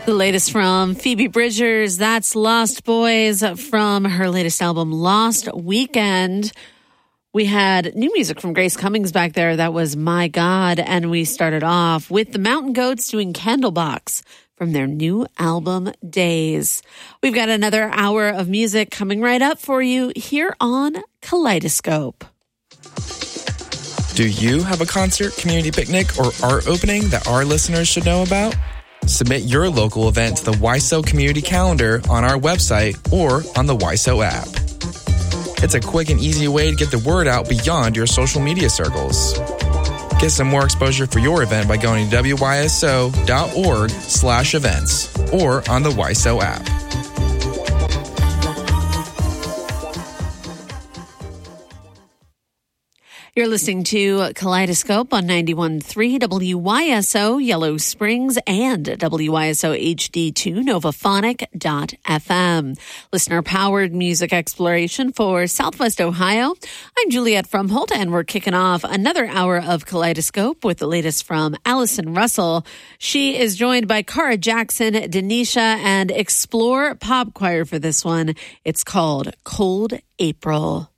The latest from Phoebe Bridgers, that's Lost Boys from her latest album, Lost Weekend. We had new music from Grace Cummings back there. That was My God. And we started off with the Mountain Goats doing Candlebox from their new album, Days. We've got another hour of music coming right up for you here on Kaleidoscope. Do you have a concert, community picnic, or art opening that our listeners should know about? Submit your local event to the YSO Community Calendar on our website or on the YSO app. It's a quick and easy way to get the word out beyond your social media circles. Get some more exposure for your event by going to wyso.org/events or on the YSO app. You're listening to Kaleidoscope on 91.3 WYSO Yellow Springs and WYSO HD2 Novaphonic.fm. Listener-powered music exploration for Southwest Ohio. I'm Juliette Frumholt, and we're kicking off another hour of Kaleidoscope with the latest from Allison Russell. She is joined by Cara Jackson, Denisha, and Explore Pop Choir for this one. It's called Cold April.